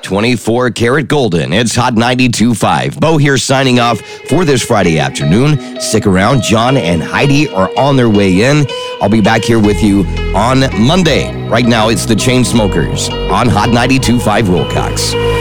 24 karat golden. It's Hot 92.5. Bo here signing off for this Friday afternoon. Stick around. John and Heidi are on their way in. I'll be back here with you on Monday. Right now, it's the Chainsmokers on Hot 92.5 Wilcox.